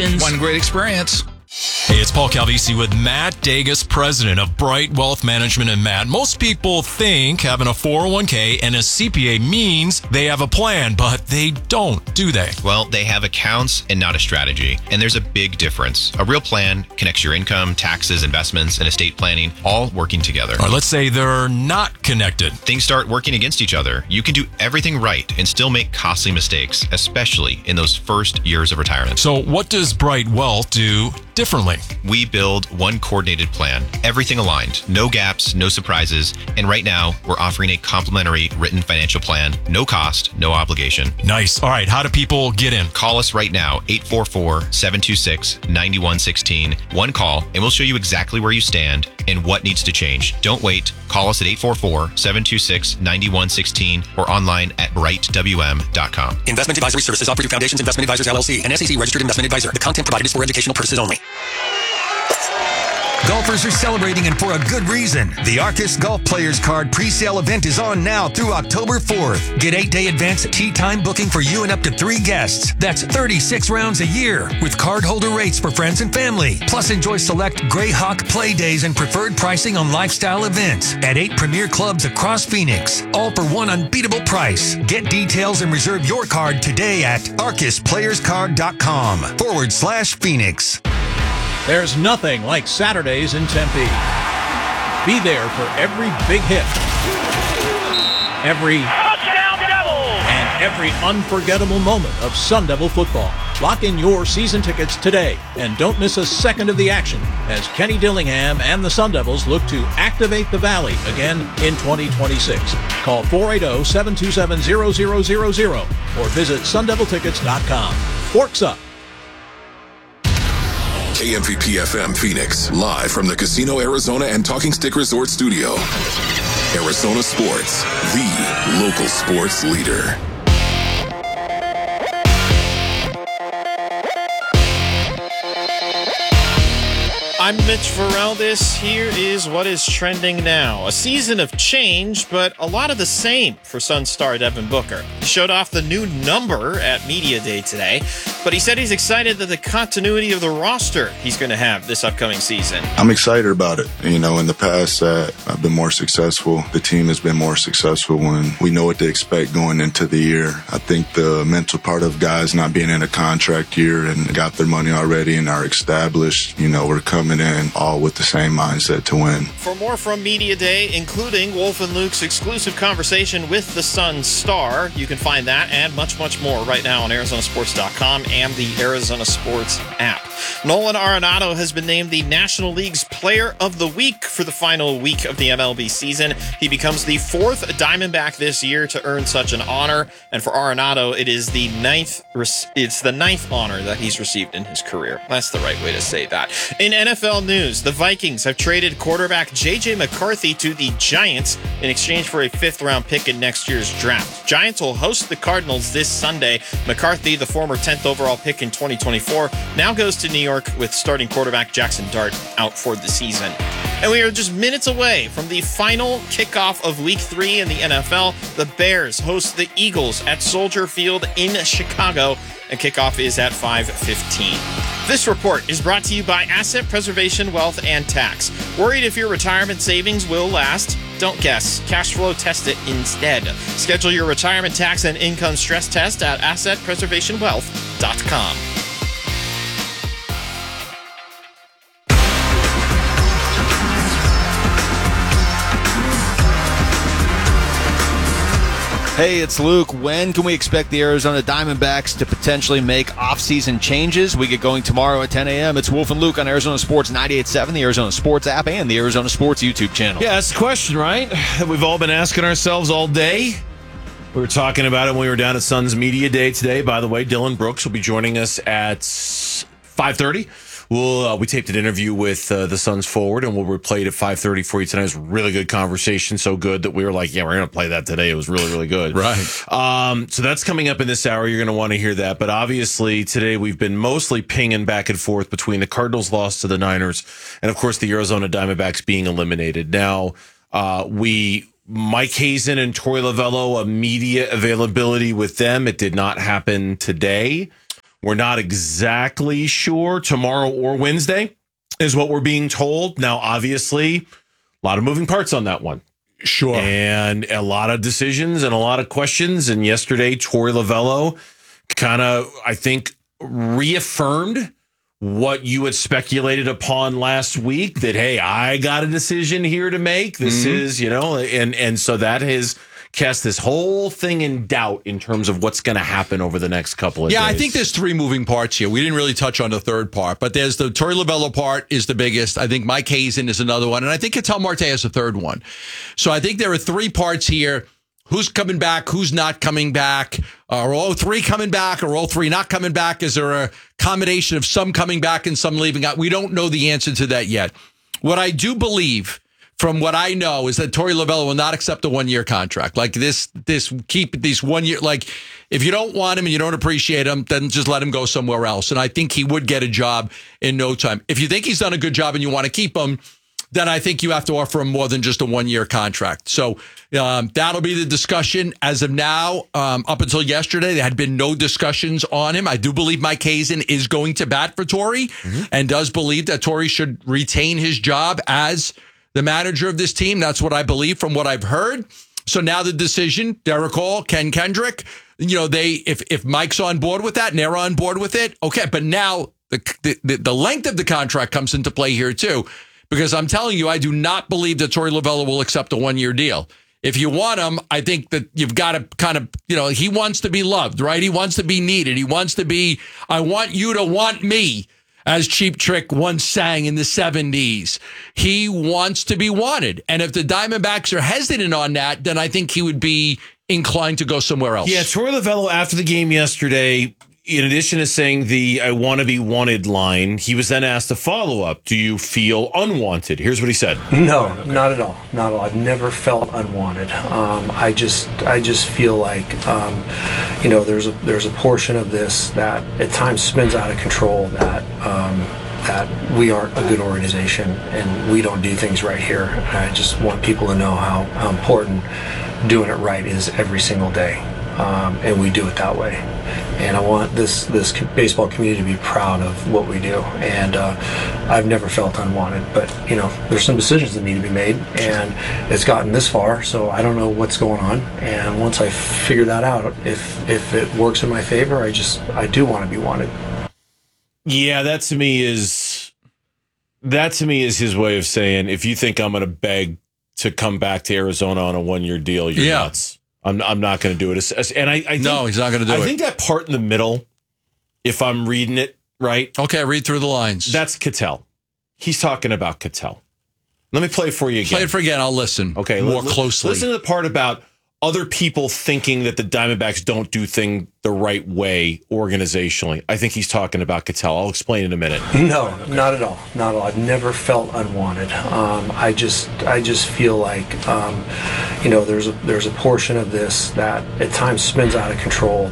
One great experience. Hey, it's Paul Calvisi with Matt Dagus, president of Bright Wealth Management. And Matt, most people think having a 401k and a CPA means they have a plan, but they don't, do they? Well, they have accounts and not a strategy. And there's a big difference. A real plan connects your income, taxes, investments, and estate planning all working together. Or let's say they're not connected. Things start working against each other. You can do everything right and still make costly mistakes, especially in those first years of retirement. So what does Bright Wealth do differently? We build one coordinated plan, everything aligned, no gaps, no surprises. And right now, we're offering a complimentary written financial plan, no cost, no obligation. Nice. All right. How do people get in? Call us right now, 844-726-9116. One call, and we'll show you exactly where you stand and what needs to change. Don't wait. Call us at 844-726-9116 or online at brightwm.com. Investment advisory services offered through Foundations Investment Advisors LLC, an SEC registered investment advisor. The content provided is for educational purposes only. Golfers are celebrating, and for a good reason. The Arcus Golf Players Card pre-sale event is on now through October 4th. Get 8-day advance tee time booking for you and up to 3 guests. That's 36 rounds a year with cardholder rates for friends and family. Plus, enjoy select Greyhawk play days and preferred pricing on lifestyle events at 8 premier clubs across Phoenix. All for one unbeatable price. Get details and reserve your card today at ArcusPlayersCard.com/Phoenix. There's nothing like Saturdays in Tempe. Be there for every big hit, every touchdown Devils, and every unforgettable moment of Sun Devil football. Lock in your season tickets today and don't miss a second of the action as Kenny Dillingham and the Sun Devils look to activate the Valley again in 2026. Call 480-727-0000 or visit sundeviltickets.com. Forks up. KMVP FM Phoenix, live from the Casino Arizona and Talking Stick Resort Studio. Arizona Sports, the local sports leader. I'm Mitch Vareldis. Here is what is trending now. A season of change, but a lot of the same for Sun star Devin Booker. He showed off the new number at Media Day today, but he said he's excited that the continuity of the roster he's going to have this upcoming season. I'm excited about it. You know, in the past, I've been more successful. The team has been more successful when we know what to expect going into the year. I think the mental part of guys not being in a contract year and got their money already and are established, you know, we're coming in all with the same mindset to win. For more from Media Day, including Wolf and Luke's exclusive conversation with the Sun star, you can find that and much, much more right now on ArizonaSports.com and the Arizona Sports app. Nolan Arenado has been named the National League's Player of the Week for the final week of the MLB season. He becomes the 4th Diamondback this year to earn such an honor, and for Arenado, it is the 9th honor that he's received in his career. That's the right way to say that. In NFL news, the Vikings have traded quarterback J.J. McCarthy to the Giants in exchange for a 5th-round pick in next year's draft. Giants will host the Cardinals this Sunday. McCarthy, the former 10th overall pick in 2024, now goes to New York with starting quarterback Jackson Dart out for the season. And we are just minutes away from the final kickoff of Week 3 in the NFL. The Bears host the Eagles at Soldier Field in Chicago, and kickoff is at 5:15. This report is brought to you by Asset Preservation Wealth and Tax. Worried if your retirement savings will last? Don't guess. Cash flow test it instead. Schedule your retirement tax and income stress test at AssetPreservationWealth.com. Hey, it's Luke. When can we expect the Arizona Diamondbacks to potentially make off-season changes? We get going tomorrow at 10 a.m. It's Wolf and Luke on Arizona Sports 98.7, the Arizona Sports app, and the Arizona Sports YouTube channel. Yeah, that's the question, right? That we've all been asking ourselves all day. We were talking about it when we were down at Suns Media Day today. By the way, Dylan Brooks will be joining us at 5:30. We taped an interview with the Suns forward, and we'll replay it at 5:30 for you tonight. It was a really good conversation, so good that we were like, yeah, we're going to play that today. It was really, really good. Right. So that's coming up in this hour. You're going to want to hear that. But obviously, today we've been mostly pinging back and forth between the Cardinals' loss to the Niners and, of course, the Arizona Diamondbacks being eliminated. Now, Mike Hazen and Troy Lavello, immediate availability with them. It did not happen today. We're not exactly sure. Tomorrow or Wednesday is what we're being told. Now, obviously, a lot of moving parts on that one. Sure. And a lot of decisions and a lot of questions. And yesterday, Torey Lovullo kind of, I think, reaffirmed what you had speculated upon last week, that, hey, I got a decision here to make. This is, and so that has cast this whole thing in doubt in terms of what's going to happen over the next couple of days. Yeah, I think there's three moving parts here. We didn't really touch on the third part, but there's the Torey Lovullo part is the biggest. I think Mike Hazen is another one, and I think Ketel Marte is a third one. So I think there are three parts here. Who's coming back? Who's not coming back? Are all three coming back? Are all three not coming back? Is there a combination of some coming back and some leaving out? We don't know the answer to that yet. What I do believe, from what I know, is that Torey Lovullo will not accept a one-year contract. Like keep these 1 year. Like, if you don't want him and you don't appreciate him, then just let him go somewhere else. And I think he would get a job in no time. If you think he's done a good job and you want to keep him, then I think you have to offer him more than just a one-year contract. So that'll be the discussion. As of now, up until yesterday, there had been no discussions on him. I do believe Mike Hazen is going to bat for Torey and does believe that Torey should retain his job as the manager of this team. That's what I believe from what I've heard. So now the decision, Derek Hall, Ken Kendrick, if Mike's on board with that and they're on board with it, okay. But now the length of the contract comes into play here too. Because I'm telling you, I do not believe that Torey Lovullo will accept a one-year deal. If you want him, I think that you've got to kind of, he wants to be loved, right? He wants to be needed. He wants to be, I want you to want me, as Cheap Trick once sang in the 70s. He wants to be wanted. And if the Diamondbacks are hesitant on that, then I think he would be inclined to go somewhere else. Yeah, Torey Lovullo, after the game yesterday, in addition to saying the I want to be wanted line, he was then asked a follow-up. Do you feel unwanted? Here's what he said. No, not at all. Not at all. I've never felt unwanted. I just feel like, there's a portion of this that at times spins out of control, that we aren't a good organization and we don't do things right here. I just want people to know how important doing it right is every single day. And we do it that way. And I want this baseball community to be proud of what we do. And I've never felt unwanted. But, there's some decisions that need to be made. And it's gotten this far, so I don't know what's going on. And once I figure that out, if it works in my favor, I do want to be wanted. Yeah, that to me is his way of saying, if you think I'm going to beg to come back to Arizona on a one-year deal, you're nuts. I'm not going to do it. And I think, no, he's not going to do it. I think that part in the middle, if I'm reading it right. Okay, read through the lines. That's Ketel. He's talking about Ketel. Let me play it for you again. Play it for again. I'll listen. Okay, more closely. Listen to the part about other people thinking that the Diamondbacks don't do things the right way organizationally. I think he's talking about Ketel. I'll explain in a minute. No, not at all. Not at all. I've never felt unwanted. I just feel like, there's a portion of this that at times spins out of control,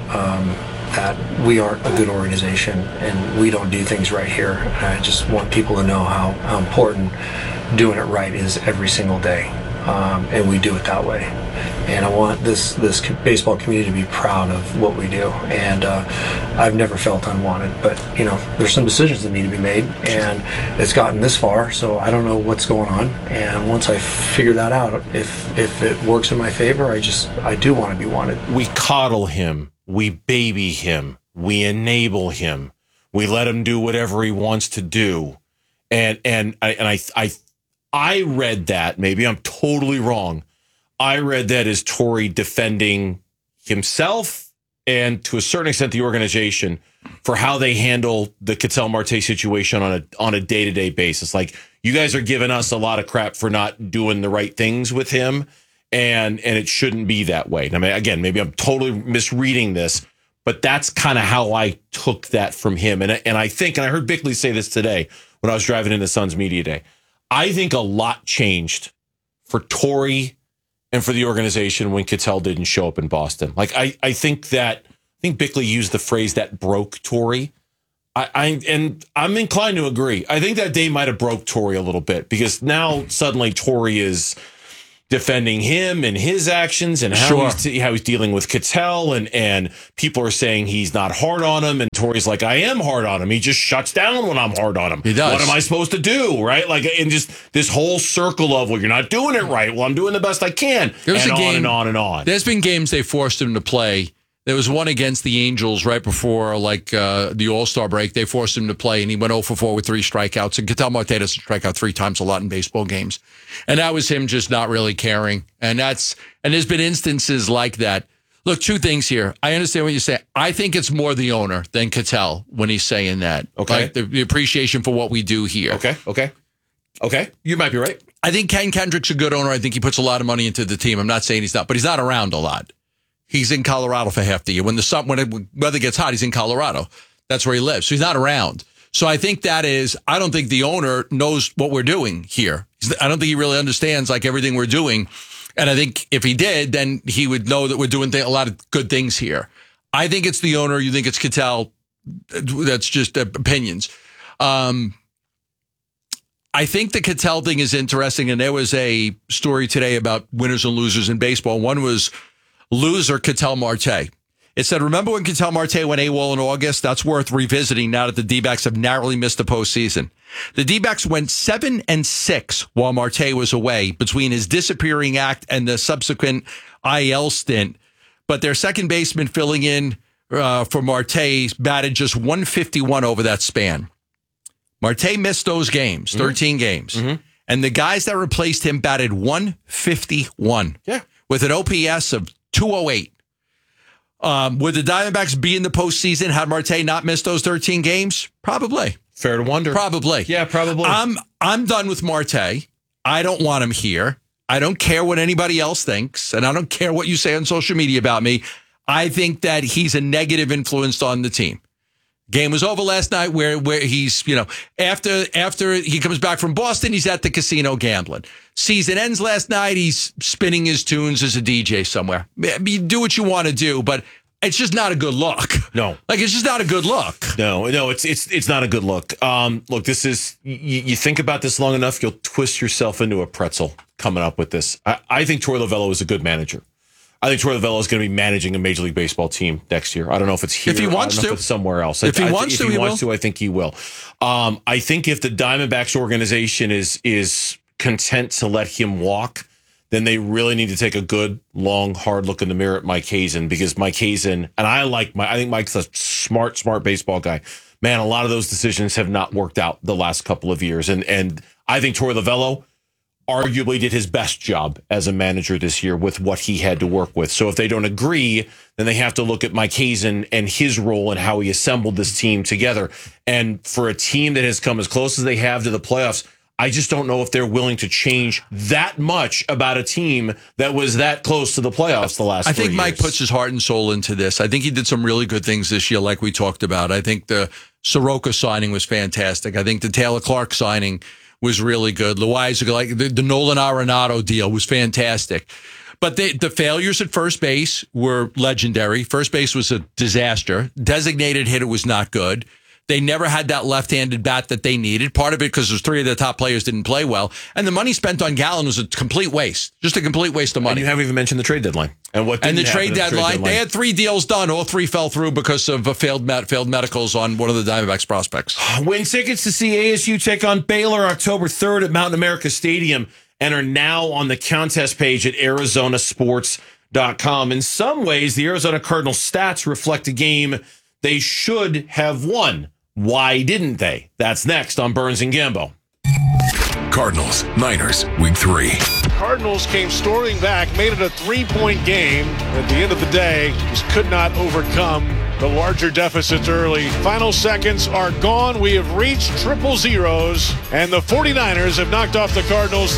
that we aren't a good organization and we don't do things right here. I just want people to know how important doing it right is every single day. And we do it that way. And I want this baseball community to be proud of what we do. And I've never felt unwanted. But, there's some decisions that need to be made. And it's gotten this far, so I don't know what's going on. And once I figure that out, if it works in my favor, I do want to be wanted. We coddle him. We baby him. We enable him. We let him do whatever he wants to do. And I read that, maybe I'm totally wrong. I read that as Torey defending himself and to a certain extent the organization for how they handle the Ketel Marte situation on a day-to-day basis. Like, you guys are giving us a lot of crap for not doing the right things with him, and it shouldn't be that way. I mean, again, maybe I'm totally misreading this, but that's kind of how I took that from him. And I think, and I heard Bickley say this today when I was driving into Suns Media Day, I think a lot changed for Torey and for the organization when Ketel didn't show up in Boston. Like, I think Bickley used the phrase that broke Torey. And I'm inclined to agree. I think that day might have broke Torey a little bit because now suddenly Torey is defending him and his actions and how he's dealing with Cattell, and people are saying he's not hard on him, and Torey's like, I am hard on him. He just shuts down when I'm hard on him. He does. What am I supposed to do, right? Like, and just this whole circle of, well, you're not doing it right. Well, I'm doing the best I can. There's and a game, on and on and on. There's been games they forced him to play. There was one against the Angels right before the All-Star break. They forced him to play, and he went 0 for 4 with 3 strikeouts. And Cattell Marte doesn't strike out 3 times a lot in baseball games. And that was him just not really caring. And there's been instances like that. Look, 2 things here. I understand what you say. I think it's more the owner than Cattell when he's saying that. Okay. Like the appreciation for what we do here. Okay. You might be right. I think Ken Kendrick's a good owner. I think he puts a lot of money into the team. I'm not saying he's not, but he's not around a lot. He's in Colorado for half the year. When the weather gets hot, he's in Colorado. That's where he lives. So he's not around. So I think I don't think the owner knows what we're doing here. I don't think he really understands like everything we're doing. And I think if he did, then he would know that we're doing a lot of good things here. I think it's the owner. You think it's Cattell. That's just opinions. I think the Cattell thing is interesting. And there was a story today about winners and losers in baseball. One was loser Cattell Marte. It said, remember when Cattell Marte went AWOL in August? That's worth revisiting now that the D-backs have narrowly missed the postseason. The D-backs went 7-6 while Marte was away between his disappearing act and the subsequent IL stint. But their second baseman filling in for Marte batted just 151 over that span. Marte missed those games, 13 games. Mm-hmm. And the guys that replaced him batted 151 with an OPS of 208. Would the Diamondbacks be in the postseason had Marte not missed those 13 games? Probably. Fair to wonder. Probably. Yeah, probably. I'm done with Marte. I don't want him here. I don't care what anybody else thinks, and I don't care what you say on social media about me. I think that he's a negative influence on the team. Game was over last night where he's, after he comes back from Boston, he's at the casino gambling. Season ends last night, he's spinning his tunes as a DJ somewhere. You do what you want to do, but it's just not a good look. No. It's just not a good look. No, it's not a good look. Look, this is, you think about this long enough, you'll twist yourself into a pretzel coming up with this. I think Torey Lovullo is a good manager. I think Torey Lovullo is going to be managing a Major League Baseball team next year. I don't know if it's here. If he wants to. If it's somewhere else. If he wants to, I think he will. I think if the Diamondbacks organization is content to let him walk, then they really need to take a good, long, hard look in the mirror at Mike Hazen, because Mike Hazen, and I think Mike's a smart baseball guy. Man, a lot of those decisions have not worked out the last couple of years. And I think Torey Lovullo arguably did his best job as a manager this year with what he had to work with. So if they don't agree, then they have to look at Mike Hazen and his role and how he assembled this team together. And for a team that has come as close as they have to the playoffs, I just don't know if they're willing to change that much about a team that was that close to the playoffs the last 3 years. I think Mike puts his heart and soul into this. I think he did some really good things this year, like we talked about. I think the Soroka signing was fantastic. I think the Taylor Clark signing was really good. Loaiza, like the Nolan Arenado deal was fantastic. But the failures at first base were legendary. First base was a disaster. Designated hitter was not good. They never had that left-handed bat that they needed. Part of it because those 3 of the top players didn't play well. And the money spent on Gallen was a complete waste. Just a complete waste of money. And you haven't even mentioned the trade deadline. And the trade deadline, they had 3 deals done. All 3 fell through because of failed medicals on one of the Diamondbacks prospects. Win tickets to see ASU take on Baylor October 3rd at Mountain America Stadium and are now on the contest page at ArizonaSports.com. In some ways, the Arizona Cardinals stats reflect a game they should have won. Why didn't they? That's next on Burns and Gambo. Cardinals, Niners, Week 3. Cardinals came storming back, made it a 3-point game. At the end of the day, just could not overcome the larger deficits early. Final seconds are gone. We have reached triple zeros, and the 49ers have knocked off the Cardinals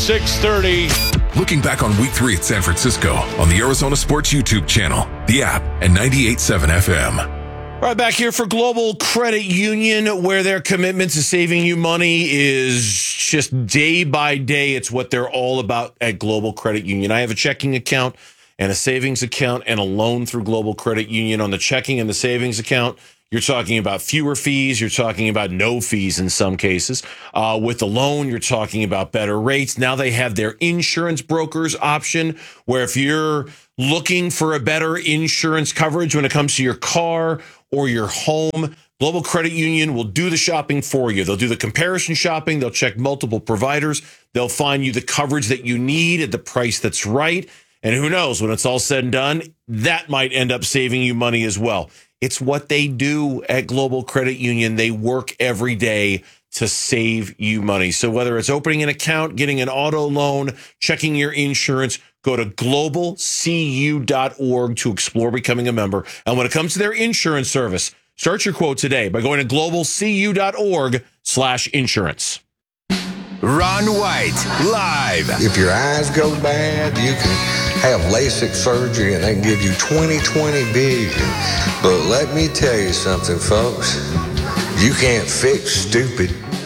36-30. Looking back on Week 3 at San Francisco on the Arizona Sports YouTube channel, the app, and 98.7 FM. Right back here for Global Credit Union, where their commitment to saving you money is just day by day. It's what they're all about at Global Credit Union. I have a checking account and a savings account and a loan through Global Credit Union. On the checking and the savings account, You're talking about fewer fees. You're talking about no fees in some cases. With the loan, you're talking about better rates. Now they have their insurance brokers option, where if you're looking for a better insurance coverage when it comes to your car or your home, Global Credit Union will do the shopping for you. They'll do the comparison shopping. They'll check multiple providers. They'll find you the coverage that you need at the price that's right. And who knows, when it's all said and done, that might end up saving you money as well. It's what they do at Global Credit Union. They work every day to save you money. So whether it's opening an account, getting an auto loan, checking your insurance, go to globalcu.org to explore becoming a member. And when it comes to their insurance service, start your quote today by going to globalcu.org/insurance. Ron White, live. If your eyes go bad, you can have LASIK surgery and they can give you 20/20 vision. But let me tell you something, folks. You can't fix stupid.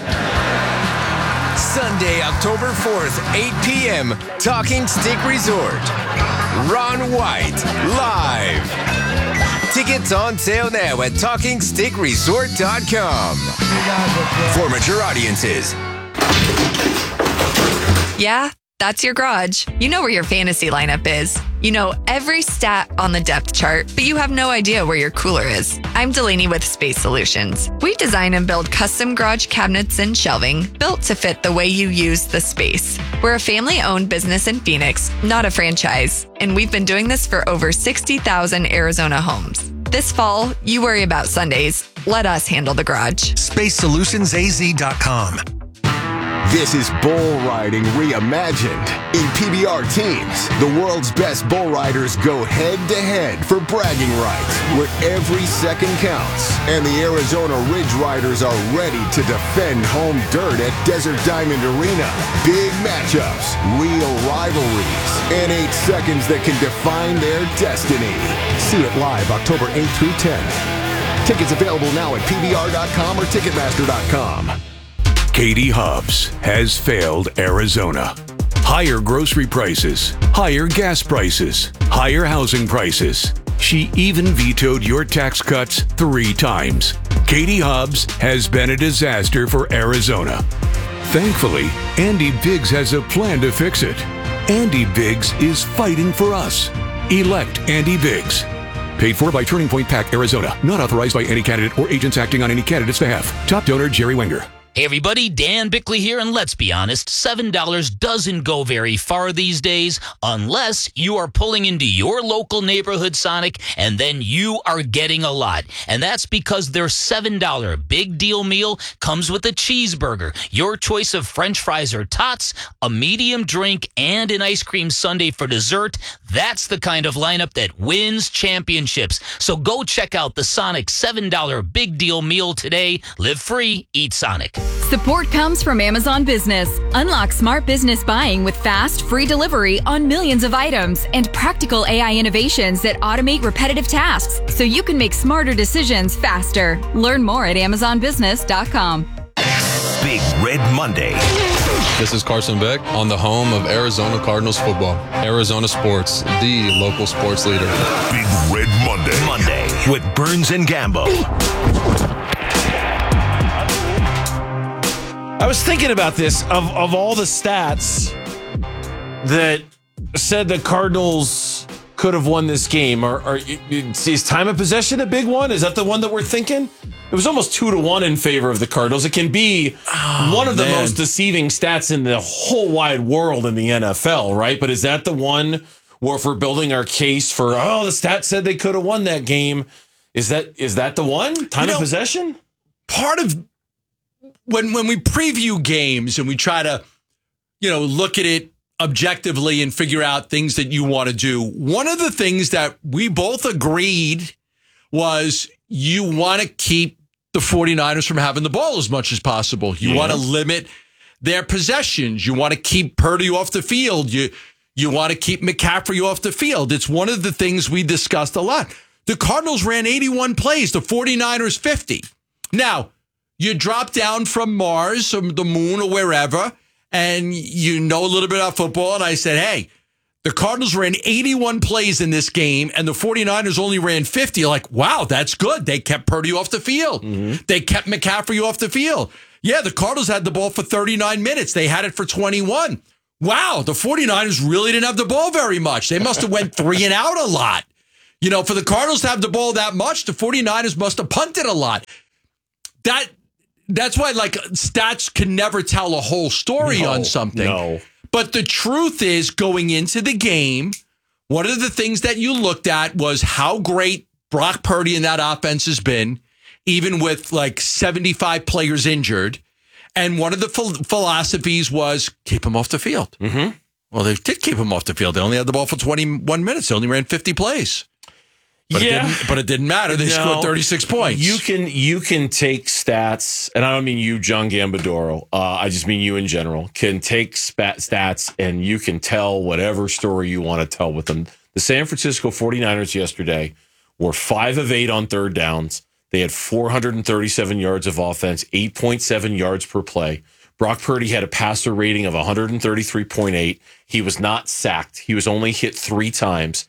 Sunday, October 4th, 8 p.m., Talking Stick Resort. Ron White, live. Tickets on sale now at TalkingStickResort.com. For mature audiences. Yeah, that's your garage. You know where your fantasy lineup is. You know every stat on the depth chart, but you have no idea where your cooler is. I'm Delaney with Space Solutions. We design and build custom garage cabinets and shelving built to fit the way you use the space. We're a family-owned business in Phoenix, not a franchise, and we've been doing this for over 60,000 Arizona homes. This fall, you worry about Sundays. Let us handle the garage. SpaceSolutionsAZ.com. This is bull riding reimagined. In PBR teams, the world's best bull riders go head-to-head for bragging rights, where every second counts. And the Arizona Ridge Riders are ready to defend home dirt at Desert Diamond Arena. Big matchups, real rivalries, and 8 seconds that can define their destiny. See it live October 8th through 10th. Tickets available now at PBR.com or Ticketmaster.com. Katie Hobbs has failed Arizona. Higher grocery prices, higher gas prices, higher housing prices. She even vetoed your tax cuts 3 times. Katie Hobbs has been a disaster for Arizona. Thankfully, Andy Biggs has a plan to fix it. Andy Biggs is fighting for us. Elect Andy Biggs. Paid for by Turning Point PAC, Arizona. Not authorized by any candidate or agents acting on any candidate's behalf. Top donor, Jerry Wenger. Hey everybody, Dan Bickley here, and let's be honest, $7 doesn't go very far these days unless you are pulling into your local neighborhood Sonic and then you are getting a lot. And that's because their $7 big deal meal comes with a cheeseburger, your choice of french fries or tots, a medium drink, and an ice cream sundae for dessert. That's the kind of lineup that wins championships. So go check out the Sonic $7 big deal meal today. Live free, eat Sonic. Support comes from Amazon Business. Unlock smart business buying with fast, free delivery on millions of items and practical AI innovations that automate repetitive tasks so you can make smarter decisions faster. Learn more at AmazonBusiness.com. Big Red Monday. This is Carson Beck on the home of Arizona Cardinals football. Arizona Sports, the local sports leader. Big Red Monday with Burns and Gambo. I was thinking about this. Of all the stats that said the Cardinals could have won this game, is time of possession a big one? Is that the one that we're thinking? It was almost 2-1 in favor of the Cardinals. It can be one of the most deceiving stats in the whole wide world in the NFL, right? But is that the one where if we're building our case for, the stat said they could have won that game, is that the one? Time of possession? Part of when we preview games and we try to, look at it objectively and figure out things that you want to do, one of the things that we both agreed was you want to keep the 49ers from having the ball as much as possible. You want to limit their possessions. You want to keep Purdy off the field. You want to keep McCaffrey off the field. It's one of the things we discussed a lot. The Cardinals ran 81 plays, the 49ers 50. Now, you drop down from Mars, from the moon or wherever, and you know a little bit about football. And I said, hey, The Cardinals ran 81 plays in this game, and the 49ers only ran 50. You're like, wow, that's good. They kept Purdy off the field. They kept McCaffrey off the field. Yeah, the Cardinals had the ball for 39 minutes. They had it for 21. Wow, the 49ers really didn't have the ball very much. They must have went 3 and out a lot. You know, for the Cardinals to have the ball that much, the 49ers must have punted a lot. That's why, like, stats can never tell a whole story on something. No. But the truth is, going into the game, one of the things that you looked at was how great Brock Purdy and that offense has been, even with like 75 players injured. And one of the philosophies was keep him off the field. Mm-hmm. Well, they did keep him off the field. They only had the ball for 21 minutes. They only ran 50 plays. But it didn't matter. They scored 36 points. You can take stats, and I don't mean you, John Gambadoro. I just mean you in general. Can take stats, and you can tell whatever story you want to tell with them. The San Francisco 49ers yesterday were 5 of 8 on third downs. They had 437 yards of offense, 8.7 yards per play. Brock Purdy had a passer rating of 133.8. He was not sacked. He was only hit 3 times.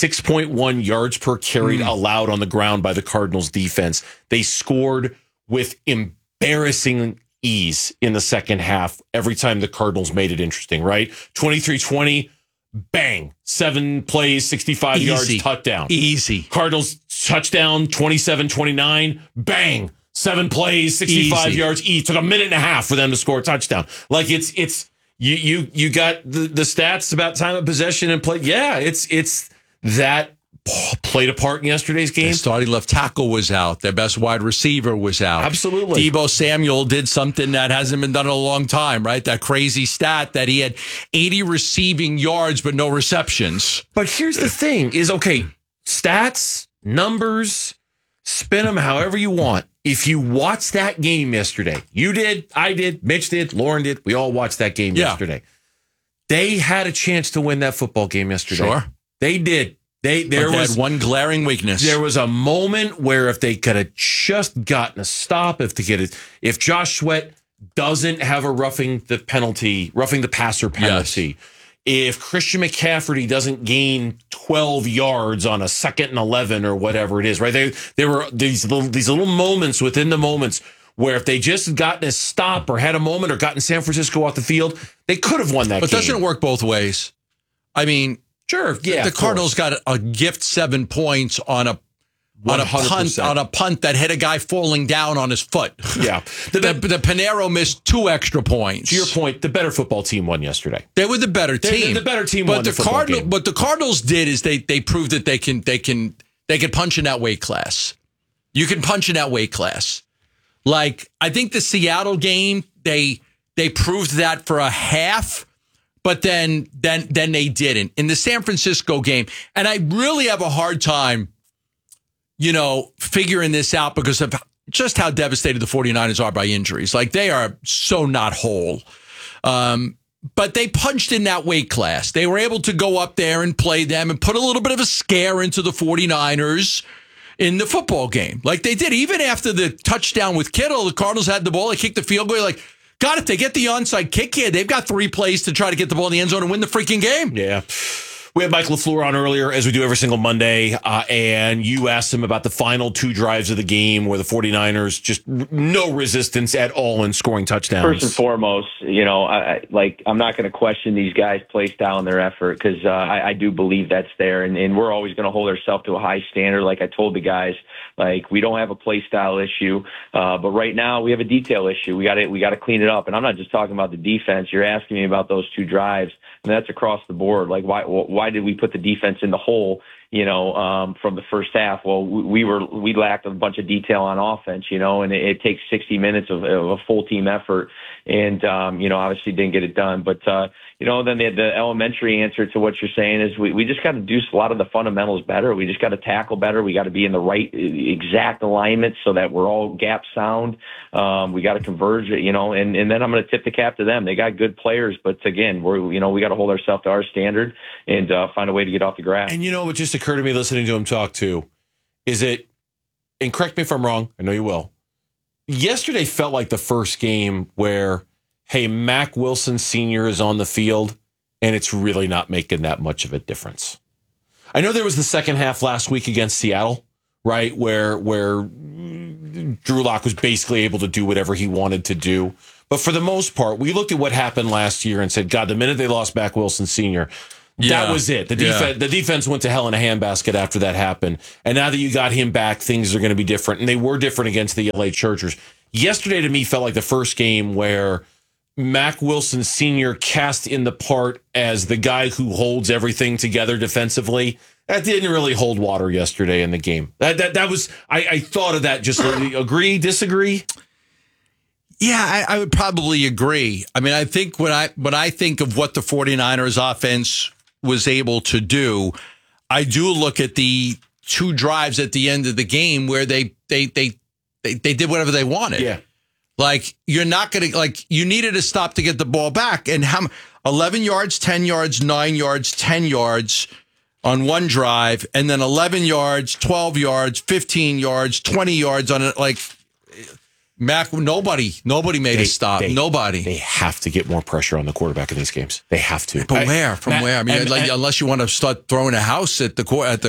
6.1 yards per carry allowed on the ground by the Cardinals defense. They scored with embarrassing ease in the second half every time the Cardinals made it interesting, right? 23-20, bang, 7 plays, 65 yards, touchdown. Easy. Cardinals touchdown, 27-29, bang, 7 plays, 65 yards each. Took a minute and a half for them to score a touchdown. Like it's you got the stats about time of possession and play. Yeah, it's that played a part in yesterday's game. Their starting left tackle was out. Their best wide receiver was out. Absolutely. Deebo Samuel did something that hasn't been done in a long time, right? That crazy stat that he had 80 receiving yards but no receptions. But here's the thing is, okay, stats, numbers, spin them however you want. If you watched that game yesterday, you did, I did, Mitch did, Lauren did, we all watched that game yesterday. They had a chance to win that football game yesterday. Sure. They did. They had one glaring weakness. There was a moment where if they could have just gotten a stop, if Josh Sweat doesn't have a roughing the passer penalty, if Christian McCaffrey doesn't gain 12 yards on a 2nd and 11 or whatever it is, right? There were these little moments within the moments where if they just gotten a stop or had a moment or gotten San Francisco off the field, they could have won that game. But doesn't it work both ways? I mean, sure, yeah. The Cardinals got a gift 7 points on a punt that hit a guy falling down on his foot. Yeah. The Pinheiro missed 2 extra points. To your point, the better football team won yesterday. They were the better team. The better team won the football game. What the Cardinals did is they proved that they can punch in that weight class. You can punch in that weight class. Like, I think the Seattle game, they proved that for a half. But then they didn't. In the San Francisco game, and I really have a hard time, figuring this out because of just how devastated the 49ers are by injuries. Like, they are so not whole. But they punched in that weight class. They were able to go up there and play them and put a little bit of a scare into the 49ers in the football game. Like they did. Even after the touchdown with Kittle, the Cardinals had the ball. They kicked the field goal. You're like, God, if they get the onside kick here, they've got 3 plays to try to get the ball in the end zone and win the freaking game. Yeah. We had Mike LaFleur on earlier, as we do every single Monday, and you asked him about the final 2 drives of the game where the 49ers just no resistance at all in scoring touchdowns. First and foremost, I'm not going to question these guys' play style and their effort because I do believe that's there, and we're always going to hold ourselves to a high standard. Like I told the guys, we don't have a play style issue, but right now we have a detail issue. We got to clean it up, and I'm not just talking about the defense. You're asking me about those 2 drives. And that's across the board. Like, why did we put the defense in the hole, from the first half? Well, we lacked a bunch of detail on offense, and it takes 60 minutes of a full team effort. And, obviously didn't get it done. But, then the elementary answer to what you're saying is we just got to do a lot of the fundamentals better. We just got to tackle better. We got to be in the right exact alignment so that we're all gap sound. We got to converge, and then I'm going to tip the cap to them. They got good players, but again, we got to hold ourselves to our standard and find a way to get off the grass. And what just occurred to me listening to him talk too, is it, and correct me if I'm wrong, I know you will, yesterday felt like the first game where, hey, Mack Wilson Sr. is on the field and it's really not making that much of a difference. I know there was the second half last week against Seattle, right, where Drew Lock was basically able to do whatever he wanted to do. But for the most part, we looked at what happened last year and said, God, the minute they lost Mack Wilson Sr., that was it. The defense went to hell in a handbasket after that happened. And now that you got him back, things are going to be different. And they were different against the LA Chargers. Yesterday, to me, felt like the first game where Mack Wilson Sr. cast in the part as the guy who holds everything together defensively. That didn't really hold water yesterday in the game. That was, I thought of that. Just agree, disagree? Yeah, I would probably agree. I mean, I think when I think of what the 49ers offense was able to do, I do look at the two drives at the end of the game where they did whatever they wanted. Yeah. Like, you're not going to, like, you needed a stop to get the ball back. And 11 yards, 10 yards, 9 yards, 10 yards on one drive, and then 11 yards, 12 yards, 15 yards, 20 yards on it. Like, Mac, nobody made a stop. Nobody. They have to get more pressure on the quarterback in these games. They have to. But where? From where? I mean, unless you want to start throwing a house at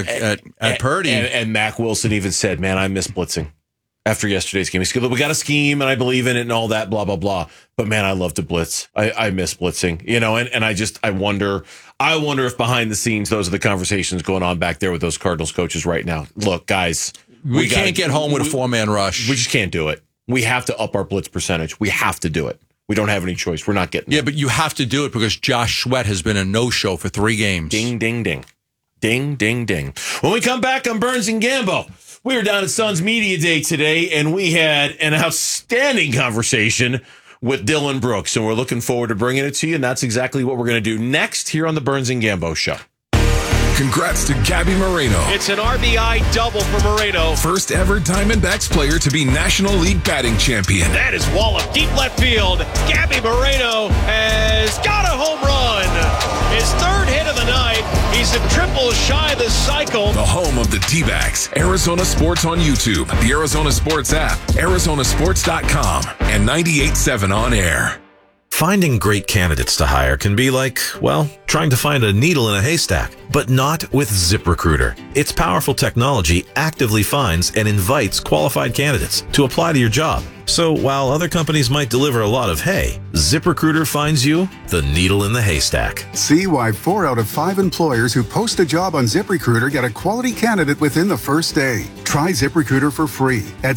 Purdy. And Mack Wilson even said, "Man, I miss blitzing." After yesterday's game, he said, "We got a scheme, and I believe in it, and all that, blah blah blah." But man, I love to blitz. I miss blitzing, and I wonder if behind the scenes those are the conversations going on back there with those Cardinals coaches right now. Look, guys, we can't get home with a 4-man rush. We just can't do it. We have to up our blitz percentage. We have to do it. We don't have any choice. We're not getting it. But you have to do it because Josh Sweat has been a no-show for 3 games. Ding, ding, ding. Ding, ding, ding. When we come back on Burns and Gambo, we were down at Suns Media Day today, and we had an outstanding conversation with Dylan Brooks, and we're looking forward to bringing it to you, and that's exactly what we're going to do next here on the Burns and Gambo Show. Congrats to Gabby Moreno. It's an RBI double for Moreno. First ever Diamondbacks player to be National League batting champion. That is wallop deep left field. Gabby Moreno has got a home run. His 3rd hit of the night. He's a triple shy this cycle. The home of the D-backs. Arizona Sports on YouTube, the Arizona Sports app, arizonasports.com, and 98.7 on air. Finding great candidates to hire can be like, well, trying to find a needle in a haystack, but not with ZipRecruiter. Its powerful technology actively finds and invites qualified candidates to apply to your job. So while other companies might deliver a lot of hay, ZipRecruiter finds you the needle in the haystack. See why 4 out of 5 employers who post a job on ZipRecruiter get a quality candidate within the first day. Try ZipRecruiter for free at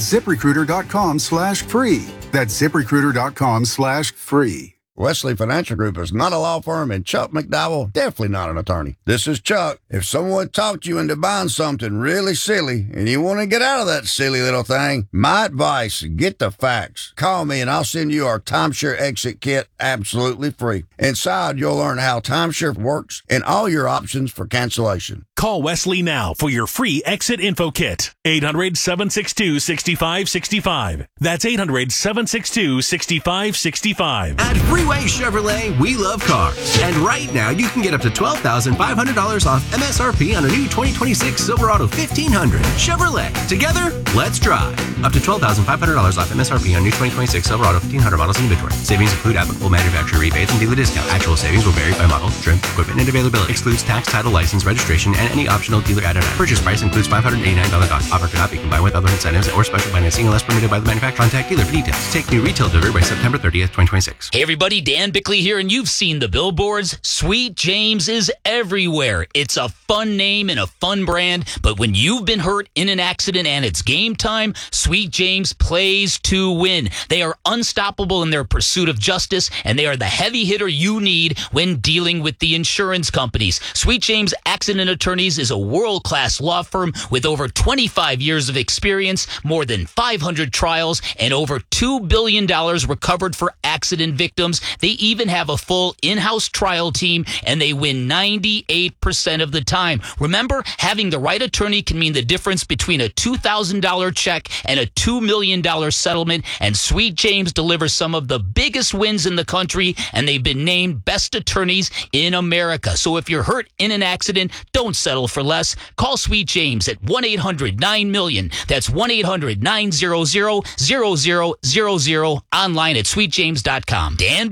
ZipRecruiter.com/free. That's ZipRecruiter.com/free. Wesley Financial Group is not a law firm, and Chuck McDowell, definitely not an attorney. This is Chuck. If someone talked you into buying something really silly and you want to get out of that silly little thing, my advice, get the facts. Call me and I'll send you our timeshare exit kit absolutely free. Inside, you'll learn how timeshare works and all your options for cancellation. Call Wesley now for your free exit info kit. 800-762-6565. That's 800-762-6565. At Freeway Chevrolet, we love cars. And right now, you can get up to $12,500 off MSRP on a new 2026 Silverado 1500. Chevrolet. Together, let's drive. Up to $12,500 off MSRP on new 2026 Silverado 1500 models in inventory. Savings include applicable manufacturer rebates and dealer discounts. Actual savings will vary by model, trim, equipment, and availability. Excludes tax, title, license, registration, and any optional dealer add-on. Purchase price includes $589 cost. Offer cannot be combined with other incentives or special financing unless permitted by the manufacturer. Contact dealer for details. Take new retail delivery by September 30th, 2026. Hey everybody, Dan Bickley here, and you've seen the billboards. Sweet James is everywhere. It's a fun name and a fun brand, but when you've been hurt in an accident and it's game time, Sweet James plays to win. They are unstoppable in their pursuit of justice, and they are the heavy hitter you need when dealing with the insurance companies. Sweet James Accident Attorneys is a world-class law firm with over 25 years of experience, more than 500 trials, and over $2 billion recovered for accident victims. They even have a full in-house trial team, and they win 98% of the time. Remember, having the right attorney can mean the difference between a $2,000 check and a $2 million settlement, and Sweet James delivers some of the biggest wins in the country, and they've been named best attorneys in America. So if you're hurt in an accident, don't settle for less. Call Sweet James at 1-800-9-MILLION. That's 1-800-900-0000, online at sweetjames.com. Dan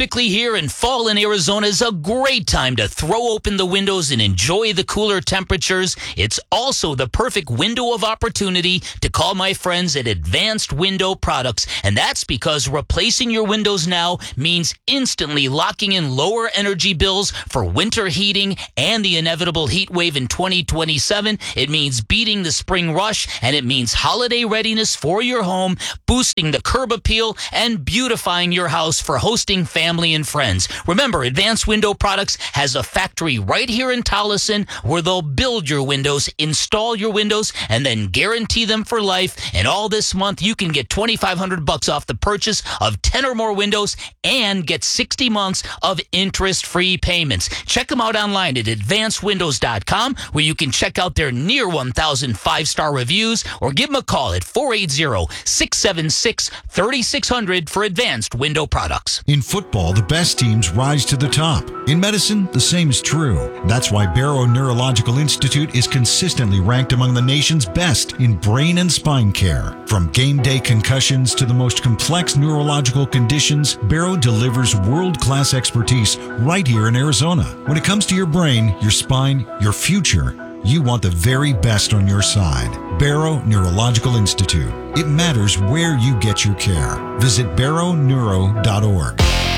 Bickley here, and fall in Arizona is a great time to throw open the windows and enjoy the cooler temperatures. It's also the perfect window of opportunity to call my friends at Advanced Window Products, and that's because replacing your windows now means instantly locking in lower energy bills for winter heating and the inevitable heat wave in 2027. It means beating the spring rush, and it means holiday readiness for your home, boosting the curb appeal, and beautifying your house for hosting family and friends. Remember, Advanced Window Products has a factory right here in Tolleson where they'll build your windows, install your windows, and then guarantee them for life. And all this month, you can get $2,500 off the purchase of 10 or more windows and get 60 months of interest-free payments. Check them out online at advancedwindows.com, where you can check out their near 1,000 five-star reviews, or give them a call at 480-676-3600 for Advanced Window Products. In football, the best teams rise to the top. In medicine, the same is true. That's why Barrow Neurological Institute is consistently ranked among the nation's best in brain and spine care. From game day concussions to the most complex neurological conditions, Barrow delivers world-class expertise right here in Arizona. When it comes to your brain, your spine, your future, you want the very best on your side. Barrow Neurological Institute. It matters where you get your care. Visit barrowneuro.org.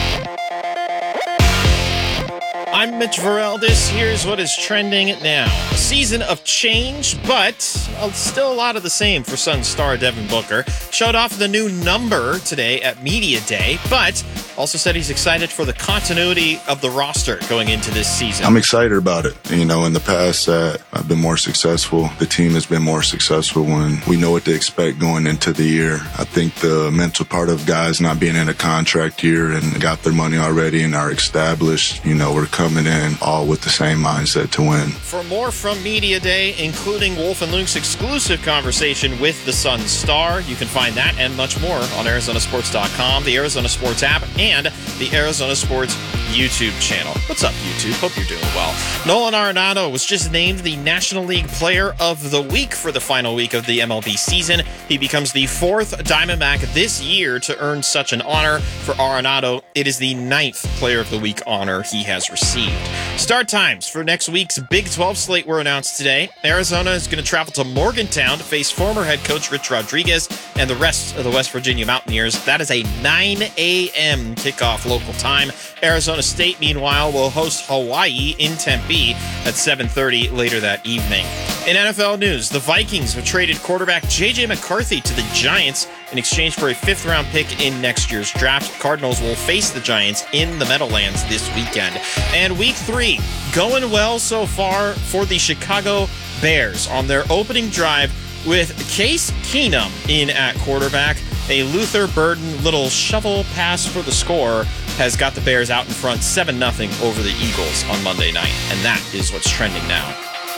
I'm Mitch Varel. Here's what is trending now. A season of change, but still a lot of the same for Suns star Devin Booker. Showed off the new number today at Media Day, but also said he's excited for the continuity of the roster going into this season. I'm excited about it. You know, in the past, I've been more successful. The team has been more successful when we know what to expect going into the year. I think the mental part of guys not being in a contract year and got their money already and are established, you know, we're coming in all with the same mindset to win. For more from Media Day, including Wolf and Luke's exclusive conversation with the Suns star, you can find that and much more on ArizonaSports.com, the Arizona Sports app, and the Arizona Sports YouTube channel. What's up, YouTube? Hope you're doing well. Nolan Arenado was just named the National League Player of the Week for the final week of the MLB season. He becomes the fourth Diamondback this year to earn such an honor. For Arenado, it is the 9th Player of the Week honor he has received. Start times for next week's Big 12 slate were announced today. Arizona is going to travel to Morgantown to face former head coach Rich Rodriguez and the rest of the West Virginia Mountaineers. That is a 9 a.m. kickoff local time. Arizona State, meanwhile, will host Hawaii in Tempe at 7:30 later that evening. In NFL news, the Vikings have traded quarterback J.J. McCarthy to the Giants in exchange for a 5th-round pick in next year's draft. Cardinals will face the Giants in the Meadowlands this weekend. And Week 3, going well so far for the Chicago Bears on their opening drive with Case Keenum in at quarterback. A Luther Burden little shovel pass for the score has got the Bears out in front 7-0 over the Eagles on Monday night. And that is what's trending now.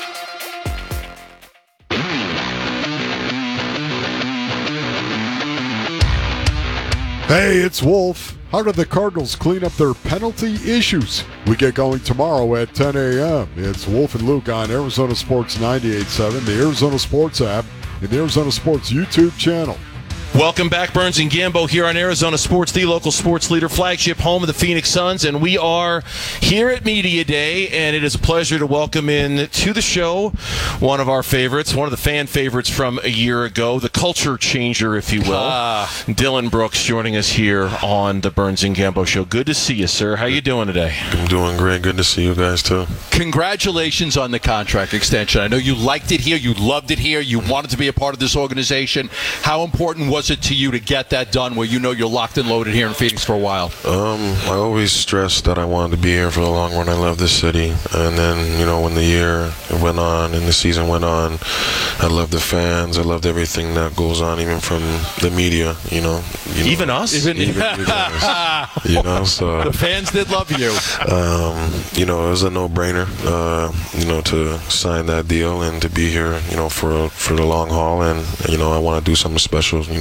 Hey, it's Wolf. How did the Cardinals clean up their penalty issues? We get going tomorrow at 10 a.m. It's Wolf and Luke on Arizona Sports 98.7, the Arizona Sports app, and the Arizona Sports YouTube channel. Welcome back, Burns and Gambo here on Arizona Sports, the local sports leader, flagship home of the Phoenix Suns, and we are here at Media Day, and it is a pleasure to welcome in to the show one of our favorites, one of the fan favorites from a year ago, the culture changer, if you will, Dylan Brooks, joining us here on the Burns and Gambo show. Good to see you, sir. How you doing today? I'm doing great. Good to see you guys, too. Congratulations on the contract extension. I know you liked it here, you loved it here, you wanted to be a part of this organization. How important was it to you to get that done where you know you're locked and loaded here in Phoenix for a while? I always stressed that I wanted to be here for the long run. I love this city. And then, you know, when the year went on and the season went on, I loved the fans. I loved everything that goes on, even from the media, you know. Even us? Even you guys. You know, so. The fans did love you. You know, it was a no-brainer, you know, to sign that deal and to be here, you know, for the long haul. And, you know, I want to do something special, you know,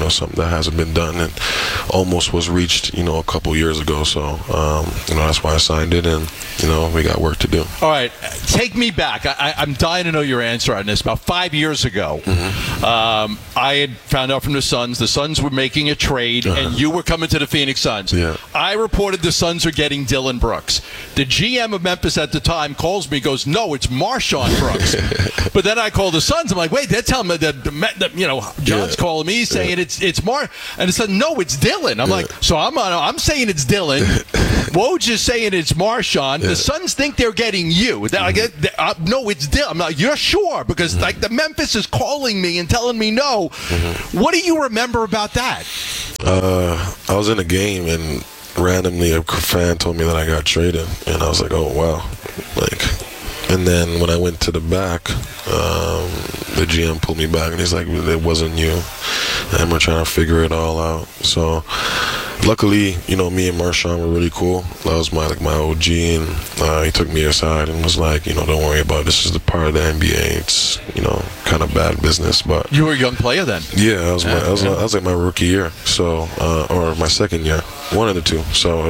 something that hasn't been done and almost was reached, a couple years ago. So, that's why I signed it, and, we got work to do. All right. Take me back. I'm dying to know your answer on this. About 5 years ago, I had found out from the Suns were making a trade, and you were coming to the Phoenix Suns. Yeah. I reported the Suns are getting Dillon Brooks. The GM of Memphis at the time calls me, goes, no, it's Marshawn Brooks. But then I call the Suns. I'm like, wait, they're telling me that John's calling me saying it's Mar, and it's like, no, it's Dillon. I'm like, so I'm saying it's Dillon. Woj is saying it's Marshawn. The Suns think they're getting you. No, it's Dillon. I'm like, you're sure? Because like the Memphis is calling me and telling me no. What do you remember about that? I was in a game and randomly a fan told me that I got traded, and I was like, oh wow, and then when I went to the back, the GM pulled me back and he's like, it wasn't you, and we're trying to figure it all out. So luckily, me and Marshawn were really cool. That was my OG, and he took me aside and was like, don't worry about it. This is the part of the NBA. It's kind of bad business. But you were a young player then. Yeah, I was like my rookie year, so or my second year, one of the two. So